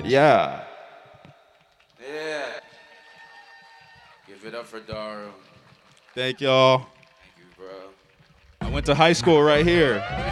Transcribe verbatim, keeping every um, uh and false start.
Yeah. Yeah. Give it up for Daru. Thank y'all. Thank you, bro. I went to high school right here.